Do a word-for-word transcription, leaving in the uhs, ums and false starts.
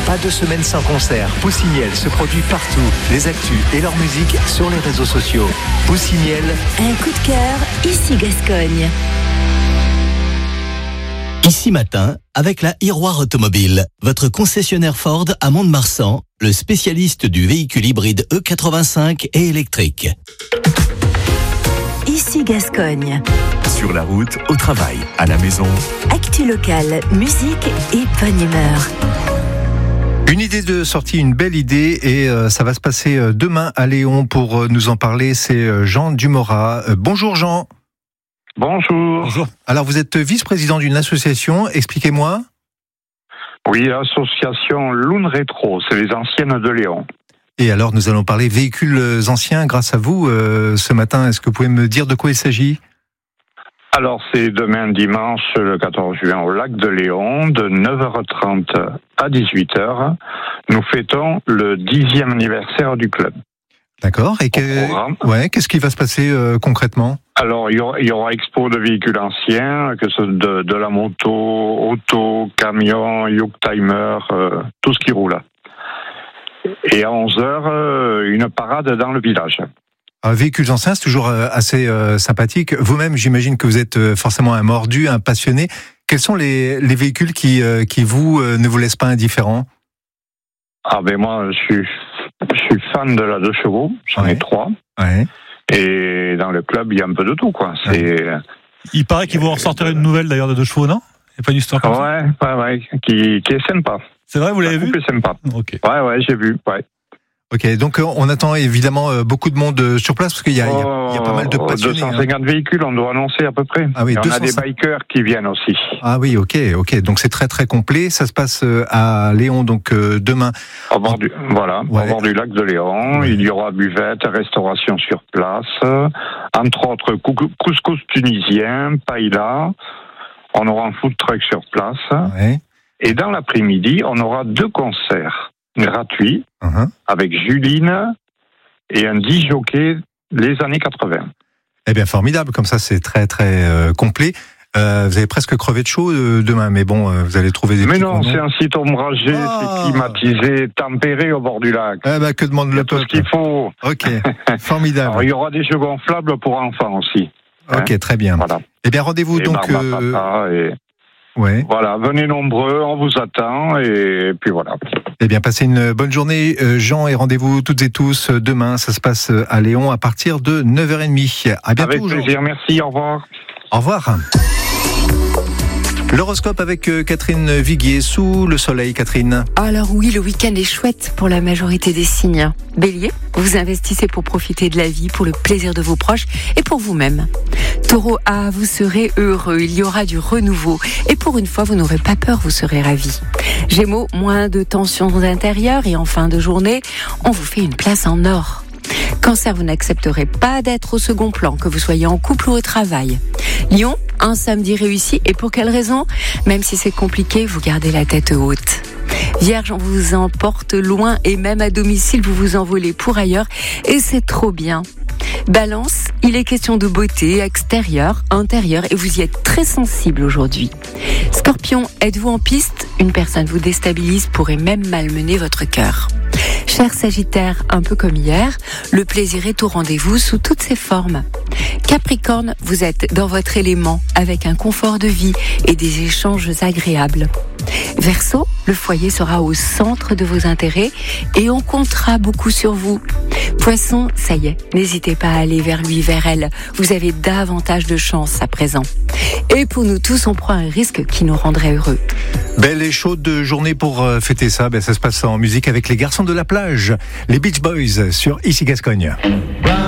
Pas de semaine sans concert. Poussiniel se produit partout. Les actus et leur musique sur les réseaux sociaux. Poussiniel. Un coup de cœur, ici Gascogne. Ici Matin, avec la Iroir Automobile, votre concessionnaire Ford à Mont-de-Marsan, le spécialiste du véhicule hybride E quatre-vingt-cinq et électrique. Ici Gascogne. Sur la route, au travail, à la maison. Actu locale, musique et bonne humeur. Une idée de sortie, une belle idée, et euh, ça va se passer euh, demain à Léon. Pour euh, nous en parler, c'est euh, Jean Dumora. Euh, bonjour Jean. Bonjour. Bonjour. Alors vous êtes vice-président d'une association, expliquez-moi. Oui, l'association Loon Rétro, c'est les anciennes de Léon. Et alors nous allons parler véhicules anciens grâce à vous euh, ce matin. Est-ce que vous pouvez me dire de quoi il s'agit ? Alors c'est demain dimanche, le quatorze juin, au lac de Léon, de neuf heures trente à dix-huit heures. Nous fêtons le dixième anniversaire du club. D'accord. Et que... ouais, qu'est-ce qui va se passer euh, concrètement ? Alors, il y, aura, il y aura expo de véhicules anciens, que ce de, de la moto, auto, camion, yoke-timer, euh, tout ce qui roule. Et à onze heures, euh, une parade dans le village. Un véhicules anciens, c'est toujours euh, assez euh, sympathique. Vous-même, j'imagine que vous êtes euh, forcément un mordu, un passionné. Quels sont les, les véhicules qui, euh, qui vous, euh, ne vous laissent pas indifférent ? Ah ben moi, je suis, je suis fan de la deux chevaux, j'en ouais. ai trois. Ouais. Et dans le club, il y a un peu de tout, quoi. C'est... Il paraît qu'ils vont en ressortir une nouvelle, d'ailleurs, de deux chevaux, non ? Il n'y a pas une histoire comme ouais, ça Ouais, ouais, qui, qui est sympa. C'est vrai, vous l'avez vu ? C'est sympa. Ok. Ouais, ouais, j'ai vu, ouais. Ok, donc on attend évidemment beaucoup de monde sur place, parce qu'il y a, oh, il y a pas mal de passionnés. deux cent cinquante hein. véhicules, on doit annoncer à peu près. Ah oui, Et on a des bikers qui viennent aussi. Ah oui, ok, ok. Donc c'est très très complet. Ça se passe à Léon, donc euh, demain. Au bord du, voilà, ouais. au bord du lac de Léon. Ouais. Il y aura buvette, restauration sur place. Entre autres, couscous tunisien, paella. On aura un food truck sur place. Ouais. Et dans l'après-midi, on aura deux concerts gratuits, uh-huh. avec Juline et un disjockey les années quatre-vingts. Eh bien, formidable, comme ça c'est très très euh, complet. Euh, vous avez presque crevé de chaud euh, demain, mais bon, euh, vous allez trouver des Mais petits non, moments. c'est un site ombragé, ah. c'est climatisé, tempéré au bord du lac. Eh ben, que demande le peuple ? Tout ce qu'il faut. Ok, formidable. Alors, il y aura des jeux gonflables pour enfants aussi. Ok, hein très bien. Voilà. Eh bien, rendez-vous et donc... Euh... Et... Ouais. Voilà, venez nombreux, on vous attend, et puis voilà. Eh bien, passez une bonne journée, Jean, et rendez-vous toutes et tous demain. Ça se passe à Léon à partir de neuf heures trente. À bientôt. Avec plaisir, Jean. Merci, au revoir. Au revoir. L'horoscope avec Catherine Viguier, sous le soleil, Catherine. Alors oui, le week-end est chouette pour la majorité des signes. Bélier, vous investissez pour profiter de la vie, pour le plaisir de vos proches et pour vous-même. Taureau A, vous serez heureux, il y aura du renouveau. Et pour une fois, vous n'aurez pas peur, vous serez ravis. Gémeaux, moins de tensions intérieures et en fin de journée, on vous fait une place en or. Cancer, vous n'accepterez pas d'être au second plan, que vous soyez en couple ou au travail. Lion, un samedi réussi, et pour quelle raison ? Même si c'est compliqué, vous gardez la tête haute. Vierge, on vous emporte loin et même à domicile, vous vous envolez pour ailleurs et c'est trop bien. Balance, il est question de beauté extérieure, intérieure et vous y êtes très sensible aujourd'hui. Scorpion, êtes-vous en piste ? Une personne vous déstabilise, pourrait même malmener votre cœur. Cher Sagittaire, un peu comme hier, le plaisir est au rendez-vous sous toutes ses formes. Capricorne, vous êtes dans votre élément avec un confort de vie et des échanges agréables. Verseau, le foyer sera au centre de vos intérêts et on comptera beaucoup sur vous. Poisson, ça y est, n'hésitez pas à aller vers lui, vers elle. Vous avez davantage de chance à présent. Et pour nous tous, on prend un risque qui nous rendrait heureux. Belle et chaude journée pour fêter ça. Ben, ça se passe en musique avec les garçons de la plage, les Beach Boys sur Ici Gascogne.